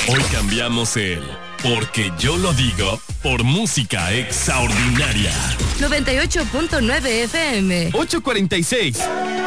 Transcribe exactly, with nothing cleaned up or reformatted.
Hoy cambiamos el porque yo lo digo por música extraordinaria. noventa y ocho punto nueve F M. ocho cuarenta y seis.